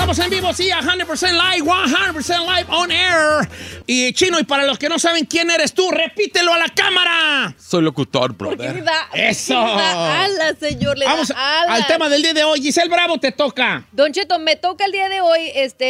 Estamos en vivo, sí, 100% live, 100% live on air. Y Chino, y para los que no saben quién eres tú, repítelo a la cámara. Soy locutor, brother. Eso. Ala, señor, le Vamos da ala. al tema del día de hoy. Giselle Bravo, te toca. Don Cheto, me toca el día de hoy.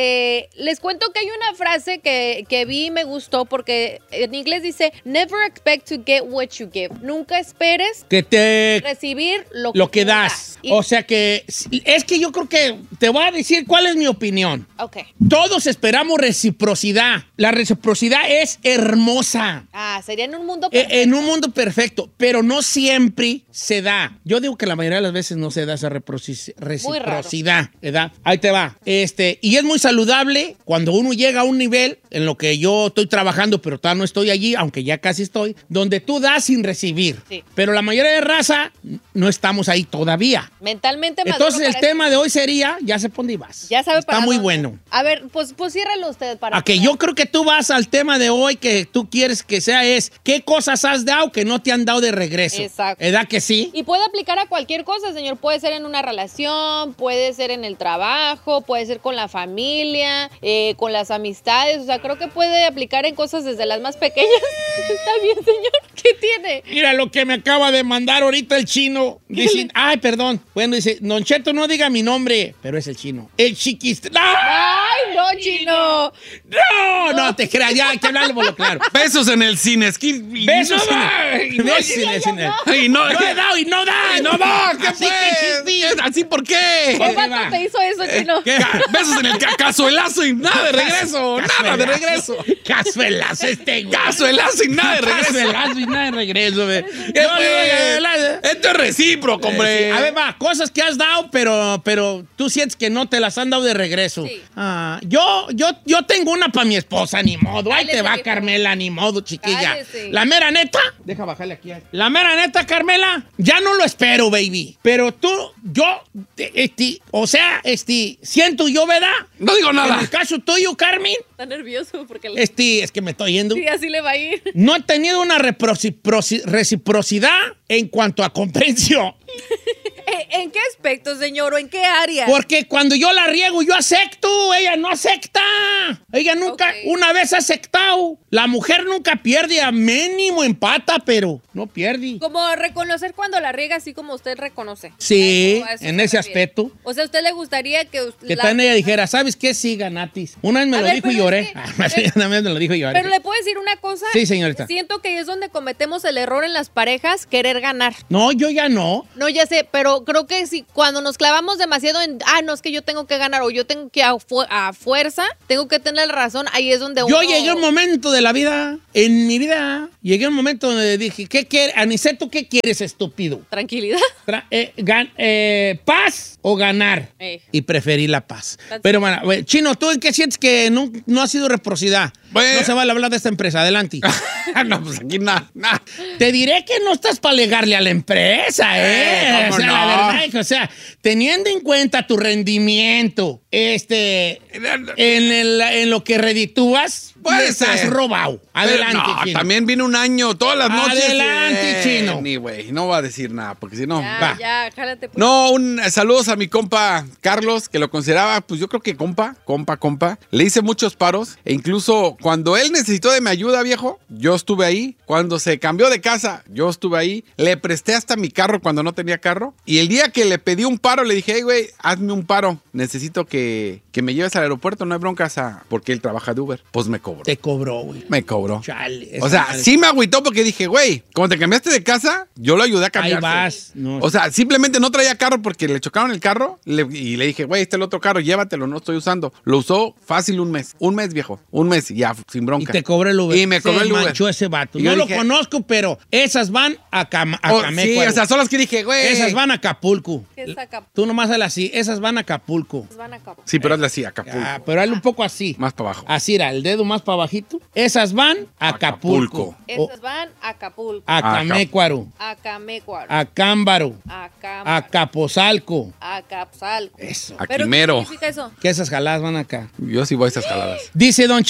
Les cuento que hay una frase que vi y me gustó porque en inglés dice, never expect to get what you give. Nunca esperes Que te... recibir lo que tú das. Y- O sea que... Es que yo creo que... Te voy a decir cuál es mi opinión. Ok. Todos esperamos reciprocidad. La reciprocidad es hermosa. Sería en un mundo perfecto. En un mundo perfecto, pero no siempre se da. Yo digo que la mayoría de las veces no se da esa reciprocidad, ¿verdad? Ahí te va. Y es muy saludable cuando uno llega a un nivel en lo que yo estoy trabajando, pero todavía no estoy allí, aunque ya casi estoy, donde tú das sin recibir. Sí. Pero la mayoría de raza no estamos ahí todavía. Mentalmente maduro. Entonces el tema de hoy sería, ya sé por dónde vas. Ya sabe Está para muy dónde. bueno. A ver, pues ciérralo usted para... A que yo creo que tú vas al tema de hoy que tú quieres que sea es ¿qué cosas has dado que no te han dado de regreso? Exacto. ¿Verdad que sí? Y puede aplicar a cualquier cosa, señor. Puede ser en una relación, puede ser en el trabajo, puede ser con la familia, con las amistades. O sea, creo que puede aplicar en cosas desde las más pequeñas. Está bien, señor. ¿Qué tiene? Mira lo que me acaba de mandar ahorita el chino. Dice, ay, perdón. Bueno, dice, Don Cheto, no diga mi nombre, pero es el chino. El chiquista. ¡No! ¡Ay, no, chino! No, te creas, ya hay que hablarlo por lo claro. Besos en el cine. Besos en el cine. Y no, No he dado y no da. no, ¿qué Así fue? que chiste. ¿Así por qué? ¿Qué vato te hizo eso, chino? ¿Qué? Besos en el cazuelazo y nada de regreso. Nada de regreso. Cazuelazo güey. Cazuelazo y nada de regreso. Cazuelazo y nada de regreso, güey. ¿Qué fue? Esto es recíproco, hombre. Sí. A ver, va, cosas que has dado, pero tú sientes que no te las han dado de regreso. Sí. Yo tengo una para mi esposa, ni modo. Ahí Dale, te va, señorita. Carmela, ni modo, chiquilla. Cállese. La mera neta. Deja bajarle aquí. La mera neta, Carmela, ya no lo espero, baby. Pero siento yo, ¿verdad? No digo En nada. el caso tuyo, Carmen, Está nervioso porque... es que me estoy yendo. Sí, así le va a ir. No he tenido una reciprocidad en cuanto a comprensión. ¿En qué aspecto, señor? ¿O en qué área? Porque cuando yo la riego, yo acepto. Ella no acepta. Ella nunca, Ok. una vez ha aceptado. La mujer nunca pierde, a mínimo empata, pero no pierde. Como reconocer cuando la riega, así como usted reconoce. Sí, A eso en se ese refiere. aspecto. O sea, ¿a usted le gustaría que... Que tal ella dijera, ¿sabes qué? Sí, ganatis. Una vez me A lo ver, dijo y pero lloré. es que- Una vez me lo dijo y lloré. Pero le puedo decir una cosa. Sí, señorita. Siento que es donde cometemos el error en las parejas, querer ganar. No, yo ya no. No, ya sé, pero creo que si cuando nos clavamos demasiado en, no, es que yo tengo que ganar o yo tengo que a fuerza, tengo que tener la razón, ahí es donde Yo uno... llegué a un momento de la vida, en mi vida, llegué a un momento donde dije, ¿qué quieres? Aniceto, ¿qué quieres, estúpido? Tranquilidad. ¿Paz o ganar? Y preferí la paz. Pero bueno, Chino, ¿tú en qué sientes que no ha sido reciprocidad? Bueno. No se vale hablar de esta empresa, adelante. No, pues aquí nada. Te diré que no estás para legarle a la empresa, ¿cómo o sea, no? la verdad, o sea, teniendo en cuenta tu rendimiento, en lo que reditúas, Puede les has ser. robado. Adelante, No, Chino. también viene un año, todas las noches. Adelante, Chino. Ni güey, no va a decir nada, porque si no. Ya, va. ya, jálate. Pues. No, saludos a mi compa Carlos, que lo consideraba, pues yo creo que compa. Le hice muchos paros e incluso cuando él necesitó de mi ayuda, viejo, yo estuve ahí. Cuando se cambió de casa, yo estuve ahí. Le presté hasta mi carro cuando no tenía carro. Y el día que le pedí un paro, le dije, hey, güey, hazme un paro. Necesito que me lleves al aeropuerto, no hay broncas, porque él trabaja de Uber. Pues me cobró. Te cobró, güey. Me cobró. Chale, O sea, sí me agüitó porque dije, güey, como te cambiaste de casa, yo lo ayudé a cambiarse. Ahí vas. No. O sea, simplemente no traía carro porque le chocaron el carro y le dije, güey, este es el otro carro, llévatelo, no estoy usando. Lo usó fácil un mes. Un mes, viejo. Un mes y ya, sin Y bronca. te cobró el Uber. Y me cobró Se el Uber. manchó ese vato. Y No yo lo dije- conozco, pero esas van a Camecuaro. Sí, o sea, son las que dije, güey. Esas van a Acapulco. ¿Qué es Acapulco? Tú nomás hazle así. Esas van a Acapulco. Van a Acapulco. Sí, pero hazle así, Acapulco. Pero hazle un poco así. Más para abajo. Así era, el dedo más para abajito. Esas van a Acapulco. Esas van a Acapulco. A Camécuaro. A Camécuaro. A Cámbaro. A A Capozalco. A Capzalco. Eso. A ¿Pero Quimero. qué significa eso? Que esas jaladas van acá. Yo sí voy a esas jaladas. Dice Don Cheto,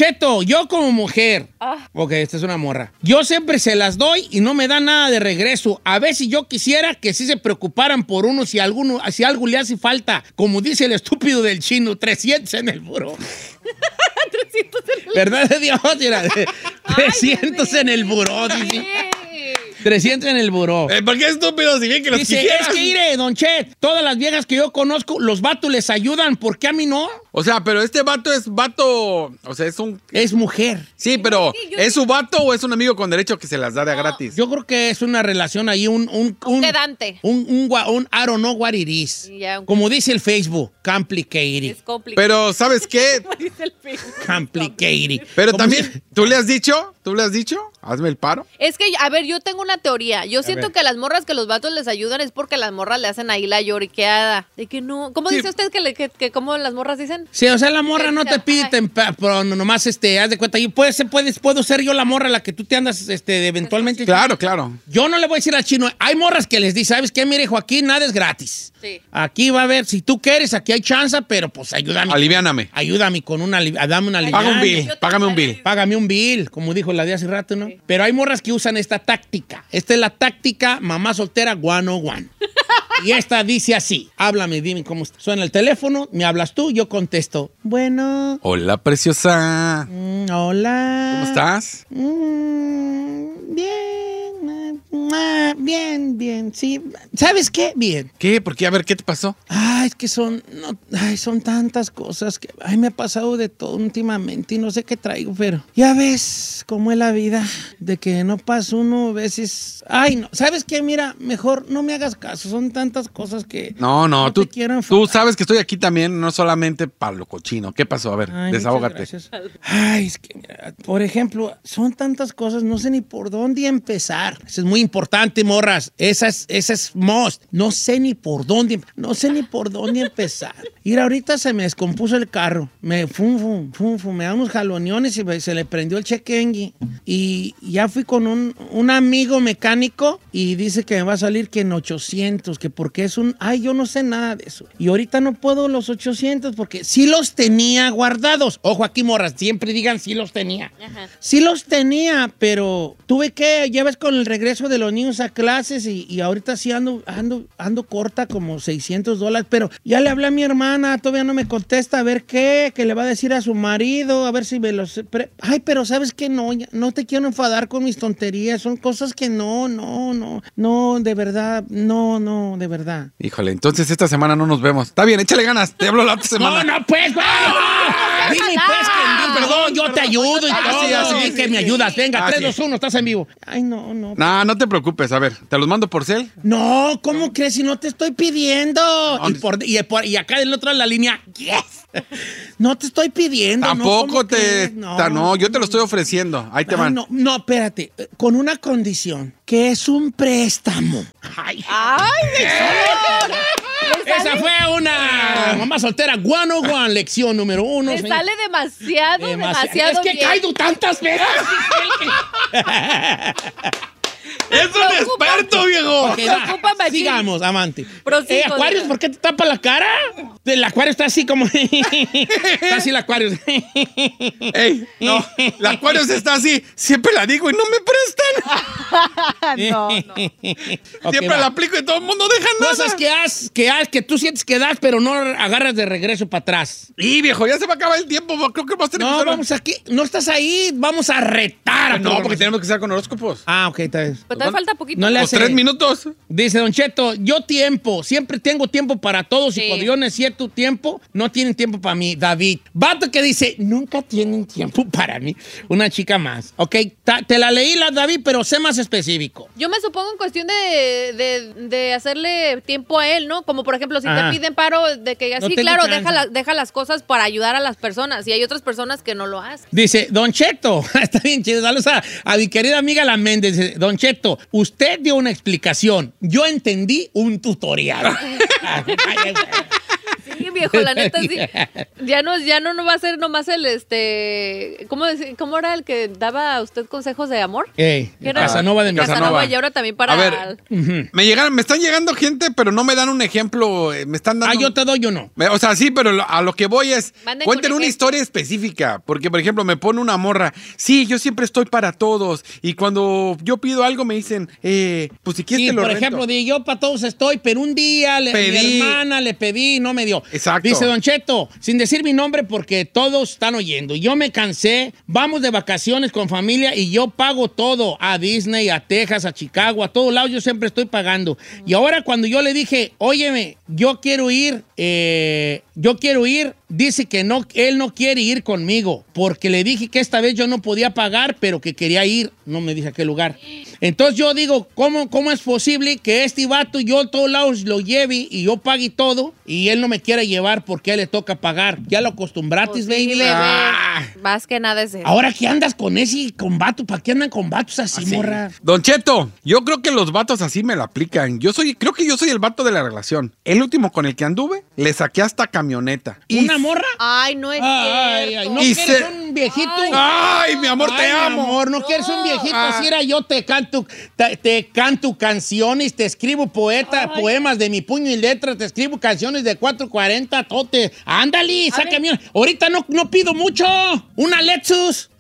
yo como mujer, ok, esta es una morra, yo siempre se las doy y no me da nada de regreso. A veces yo quisiera que sí se preocuparan por uno si algo le hace falta. Como dice el estúpido del chino, 300 en el buró. 300 en el ¿Verdad de Dios? Mira, 300 en el buró, dice. 300 en el buró. ¿Por qué estúpido? Si bien que los Dice, quisieran. es que mire, don Chet, todas las viejas que yo conozco, los vatos les ayudan, ¿por qué a mí no? O sea, pero este vato es vato, o sea, es un... Es mujer. Sí, pero ¿es su vato o es un amigo con derecho que se las da de gratis? Yo creo que es una relación ahí, un quedante. I don't know what it is. Ya, Como dice el Facebook, complicated. Es complicado. Pero, ¿sabes qué? Como dice el Facebook. Complicated. Pero Como también, dice- ¿tú le has dicho? Hazme el paro. Es que, a ver, yo tengo una teoría. Yo siento ver. que las morras que los vatos les ayudan es porque las morras le hacen ahí la lloriqueada. De que no. ¿Cómo Sí. dice usted que cómo las morras dicen? Sí, o sea, la morra no te pide, pero nomás, haz de cuenta, puedo ser yo la morra a la que tú te andas, eventualmente. Claro. Yo no le voy a decir al chino, hay morras que les dice, ¿sabes qué? Mire, Joaquín, nada es gratis. Sí. Aquí va a haber, si tú quieres, aquí hay chance, pero pues ayúdame. Aliviáname. Ayúdame con dame una Paga un aliviana. bill, págame un bill. Págame un bill, como dijo la de hace rato, ¿no? Pero hay morras que usan esta táctica. Esta es la táctica mamá soltera 101. Y esta dice así, háblame, dime cómo está. Suena el teléfono, me hablas tú, yo contesto. Bueno, Hola, preciosa. hola. ¿Cómo estás? Bien, sí. ¿Sabes qué? Bien. ¿Qué? ¿Por qué? A ver, ¿qué te pasó? Es que son tantas cosas que me ha pasado de todo últimamente y no sé qué traigo, pero ya ves cómo es la vida, de que no pasa uno a veces. No, ¿sabes qué? Mira, mejor no me hagas caso, son tantas cosas que No, te tú quiero enfadar. sabes que estoy aquí también, no solamente para lo cochino. ¿Qué pasó? A ver, Ay, desahógate. muchas gracias. Es que, mira, por ejemplo, son tantas cosas, no sé ni por dónde empezar. Eso es muy importante, morras. Esa es must. No sé ni por dónde empezar. Mira, ahorita se me descompuso el carro. Me da unos jaloneones y se le prendió el check engine. Y ya fui con un amigo mecánico y dice que me va a salir que en 800, que porque es yo no sé nada de eso. Y ahorita no puedo los 800 porque sí los tenía guardados. Ojo aquí, morras, siempre digan sí los tenía. Ajá. Sí los tenía, pero ya ves con el regreso de los niños a clases y ahorita sí ando corta como $600, pero ya le hablé a mi hermana, todavía no me contesta, a ver qué, que le va a decir a su marido, a ver si me los... pero ¿sabes qué? No te quiero enfadar con mis tonterías, son cosas que no, de verdad, de verdad. Híjole, entonces esta semana no nos vemos. Está bien, échale ganas. Te hablo la otra semana. No, pues, güey. Dime, pues, perdón, yo te ayudo y todo. sí, que me ayudas. Venga, 3, sí. 2, 1, estás en vivo. No. No te preocupes. A ver, ¿te los mando por cel? No, ¿cómo crees si no te estoy pidiendo? Y acá del otro de la línea, yes. No te estoy pidiendo. Tampoco No, yo te lo estoy ofreciendo. Ahí te van. No, espérate. Con una condición, que es un préstamo. Ay, señor! esa fue una mamá soltera 101, lección número 1. Me sale demasiado Es que he bien. caído tantas veces. ¡Es un experto, viejo! Ok, Preocupa, machín. sigamos, amante. Prosigo, Acuarios, diga. ¿por qué te tapa la cara? El acuario está así como... está así el acuario. ¡Ey! No, la Aquarius está así. Siempre la digo y no me prestan. No. Ok, Siempre va. la aplico y todo el mundo deja nada. Cosas que tú sientes que das, pero no agarras de regreso para atrás. Y viejo, ya se va a acabar el tiempo. Creo que vas a tener que No, usar- vamos aquí. No estás ahí. Vamos a retar. a No, porque todos. tenemos que estar con horóscopos. Ok, está bien. Pero todavía falta poquito. No le Los hace- 3 minutos. Dice Don Cheto, siempre tengo tiempo para todos Sí. y cuando yo necesito tiempo, no tienen tiempo para mí. David. Vato que dice, nunca tienen tiempo para mí. Una chica más. Ok, te la leí, David, pero sé más específico. Yo me supongo en cuestión de hacerle tiempo a él, ¿no? Como por ejemplo, si Ajá. te piden paro, de que No sí, tengo claro, chance. deja las cosas para ayudar a las personas. Y hay otras personas que no lo hacen. Dice, Don Cheto, está bien chido, saludos a mi querida amiga La Méndez. Dice, Don Cheto, usted dio una explicación. Yo entendí un tutorial. Sí, viejo, la neta sí. Ya no va a ser nomás el ¿cómo era el que daba a usted consejos de amor? Casanova de mi Casanova. Y ahora también para... A ver, me están llegando gente, pero no me dan un ejemplo. Me están dando... yo te doy uno. O sea, sí, pero a lo que voy es... Cuenten una ejemplo. historia específica. Porque, por ejemplo, me pone una morra. Sí, yo siempre estoy para todos. Y cuando yo pido algo me dicen, pues si quieres te lo por rento. ejemplo, yo para todos estoy, pero un día mi hermana le pedí y no me dio. Exacto. Dice Don Cheto, sin decir mi nombre porque todos están oyendo. Yo me cansé, vamos de vacaciones con familia y yo pago todo. A Disney, a Texas, a Chicago, a todos lados yo siempre estoy pagando. Y ahora cuando yo le dije, óyeme, yo quiero ir, dice que no, él no quiere ir conmigo, porque le dije que esta vez yo no podía pagar, pero que quería ir, no me dice a qué lugar. Entonces yo digo, ¿cómo es posible que este vato yo a todos lados lo lleve y yo pague todo y él no me quiera llevar porque a él le toca pagar? Ya lo acostumbraste, baby. Más que nada es eso. Ahora que andas con vato, ¿para qué andan con vatos así, morra? Don Cheto, yo creo que los vatos así me la aplican. Creo que yo soy el vato de la relación. El último con el que anduve, le saqué hasta camioneta. ¿Una morra? Ay, no es cierto. ¿No quieres un viejito? Ay, mi amor, te amo. Mi amor, no quieres un viejito. Así era, yo te canto canciones, te escribo poemas de mi puño y letra, te escribo canciones de 440, tote. Ándale, sácame. Ahorita no pido mucho. Una Lexus.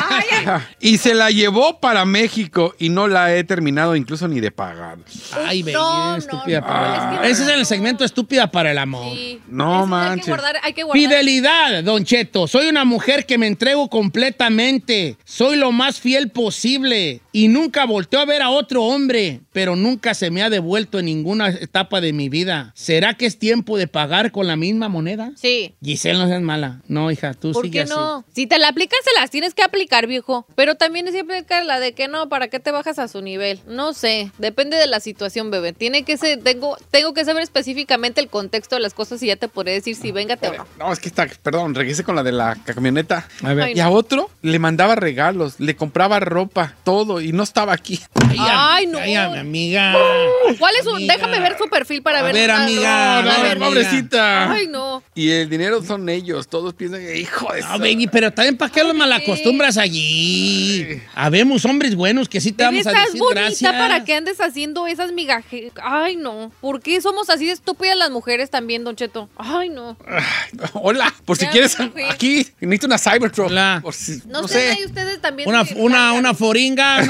Y se la llevó para México y no la he terminado incluso ni de pagar. Ay, baby, estúpida para el amor. Ese es el segmento estúpida para el amor. Sí. No manches. Hay que guardar. Fidelidad, Don Cheto. Soy una mujer que me entrego completamente. Soy lo más fiel posible. Y nunca volteo a ver a otro hombre, pero nunca se me ha devuelto en ninguna etapa de mi vida. ¿Será que es tiempo de pagar con la misma moneda? Sí. Giselle, no seas mala. No, hija, tú sigue así. ¿Por qué no? Si te la aplican, se las tienes que aplicar, viejo. Pero también siempre la de que no, ¿para qué te bajas a su nivel? No sé. Depende de la situación, bebé. Tiene que ser, tengo que saber específicamente el contexto de las cosas y ya te podré decir si véngate o no. No, es que regresé con la de la camioneta. A ver. Y a otro le mandaba regalos, le compraba ropa, todo, y no estaba aquí. Ay, no. Ay, mi amiga. ¿Cuál es su? Déjame ver su perfil para ver. A ver, amiga. No, a ver, pobrecita. Ay, no. Y el dinero son ellos. Todos piensan que, hijo de... No, baby, pero también ¿para qué los malacostumbras allí? Habemos hombres buenos que sí te vamos a decir gracias. Estás bonita para que andes haciendo esas migajes. Ay, no. ¿Por qué somos así de estúpidas las mujeres también, Don Cheto? Ay, no. Hola, por si quieres, aquí necesito una Cybertruck. Hola. No sé. Ahí ustedes también. Una foringa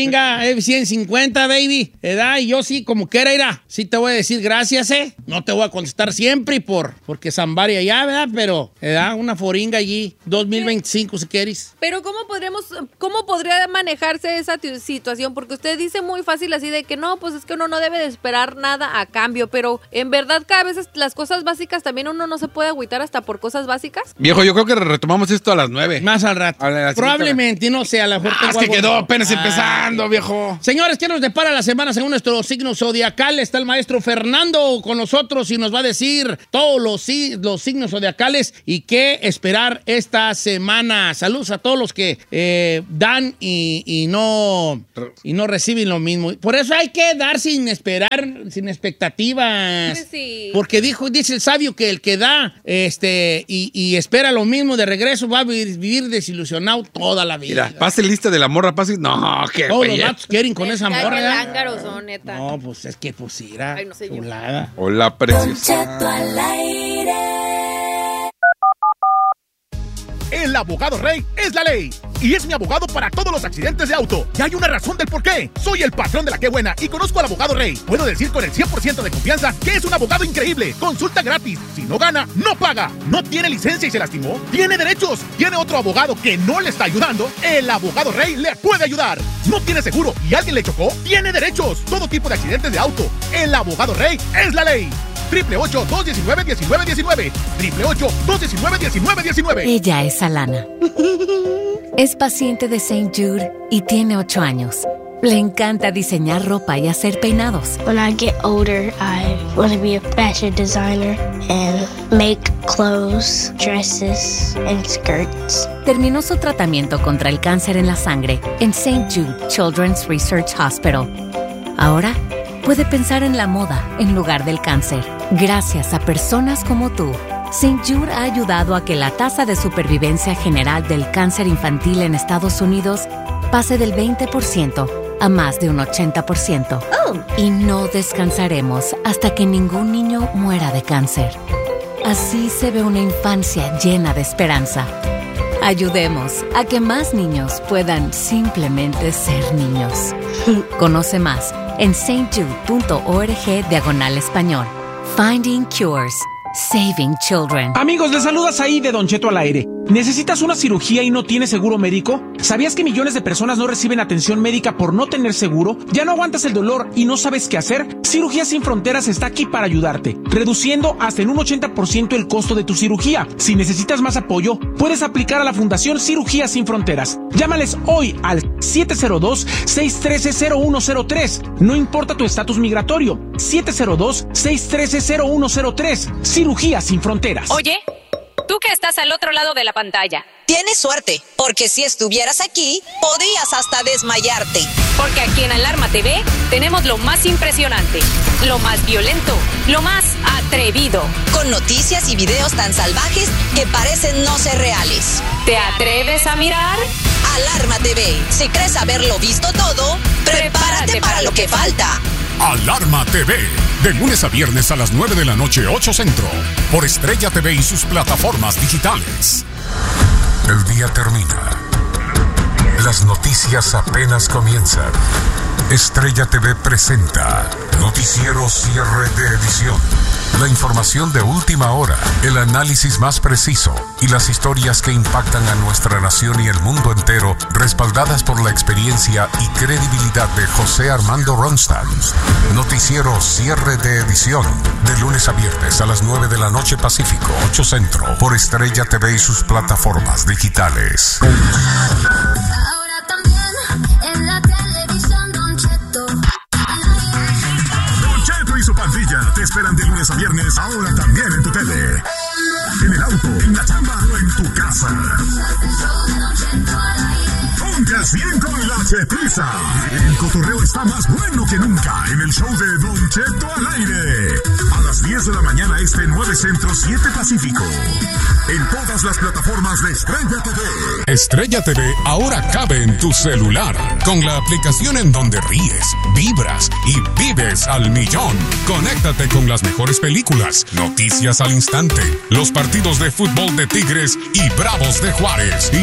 F-150, baby. ¿Edad? Y yo sí, como quiera, irá. Sí te voy a decir gracias, No te voy a contestar siempre porque Zambaria ya, ¿verdad? Pero, ¿edad? Una foringa allí, 2025, si quieres. Pero ¿cómo podría manejarse esa situación? Porque usted dice muy fácil así de que no, pues es que uno no debe de esperar nada a cambio, pero en verdad cada vez las cosas básicas también uno no se puede agüitar hasta por cosas básicas. Viejo, yo creo que retomamos esto a las 9. Más al rato. Probablemente, no sé, a lo mejor es que quedó apenas empezando, viejo. Señores, ¿qué nos depara la semana según nuestro signo zodiacal? Está el maestro Fernando con nosotros y nos va a decir todos los signos zodiacales y qué esperar esta semana. Saludos a todos los que dan y no reciben lo mismo. Por eso hay que dar sin esperar, sin expectativas. Sí. Porque dice el sabio que el que da y espera lo mismo de regreso va a vivir desilusionado toda la vida. Mira, pase lista de la morra, pase. No, qué todos los vatos quieren con esa morra. Qué lángaros son, neta. No, pues es que irá. Ay, no sé yo. Chulada. Hola, preciosa. El abogado Rey es la ley. Y es mi abogado para todos los accidentes de auto. Y hay una razón del por qué. Soy el patrón de la Qué Buena y conozco al abogado Rey. Puedo decir con el 100% de confianza que es un abogado increíble. Consulta gratis. Si no gana, no paga. No tiene licencia y se lastimó. Tiene derechos. Tiene otro abogado que no le está ayudando. El abogado Rey le puede ayudar. No tiene seguro y alguien le chocó. Tiene derechos. Todo tipo de accidentes de auto. El abogado Rey es la ley. 888-219-1919. 888-219-1919. Ella es Alana. Es paciente de St. Jude y tiene 8 años. Le encanta diseñar ropa y hacer peinados. When I get older, I want to be a fashion designer and make clothes, dresses, and skirts. Terminó su tratamiento contra el cáncer en la sangre en St. Jude Children's Research Hospital. Ahora puede pensar en la moda en lugar del cáncer. Gracias a personas como tú, St. Jude ha ayudado a que la tasa de supervivencia general del cáncer infantil en Estados Unidos pase del 20% a más de un 80%. Y no descansaremos hasta que ningún niño muera de cáncer. Así se ve una infancia llena de esperanza. Ayudemos a que más niños puedan simplemente ser niños. Conoce más en stjude.org/español. Finding Cures. Saving Children. Amigos, les saluda Said de Don Cheto al aire. ¿Necesitas una cirugía y no tienes seguro médico? ¿Sabías que millones de personas no reciben atención médica por no tener seguro? ¿Ya no aguantas el dolor y no sabes qué hacer? Cirugías Sin Fronteras está aquí para ayudarte, reduciendo hasta en un 80% el costo de tu cirugía. Si necesitas más apoyo, puedes aplicar a la Fundación Cirugías Sin Fronteras. Llámales hoy al 702-613-0103. No importa tu estatus migratorio. 702-613-0103. Cirugías Sin Fronteras. Oye, tú que estás al otro lado de la pantalla. Tienes suerte, porque si estuvieras aquí, podrías hasta desmayarte. Porque aquí en Alarma TV tenemos lo más impresionante, lo más violento, lo más atrevido. Con noticias y videos tan salvajes que parecen no ser reales. ¿Te atreves a mirar? Alarma TV. Si crees haberlo visto todo, prepárate para lo que falta. Alarma TV, de lunes a viernes a las 9 de la noche, 8 Centro, por Estrella TV y sus plataformas digitales. El día termina. Las noticias apenas comienzan. Estrella TV presenta Noticiero Cierre de Edición. La información de última hora, el análisis más preciso y las historias que impactan a nuestra nación y el mundo entero, respaldadas por la experiencia y credibilidad de José Armando Ronstadt. Noticiero Cierre de Edición, de lunes a viernes a las 9 de la noche Pacífico, 8 Centro, por Estrella TV y sus plataformas digitales. Ahora también en la televisión, Don Cheto. Don Cheto y su pandilla te esperan de lunes a viernes, ahora también en tu tele. En el auto, en la chamba o en tu casa. Ponte al 100 con la Chetiza. El cotorreo está más bueno que nunca en el show de Don Cheto al aire. A las 10 de la mañana este 9 Centro 7 Pacífico. En todas las plataformas de Estrella TV. Estrella TV ahora cabe en tu celular, con la aplicación en donde ríes, vibras y vives al millón. Conéctate con las mejores películas, noticias al instante, los partidos de fútbol de Tigres y Bravos de Juárez y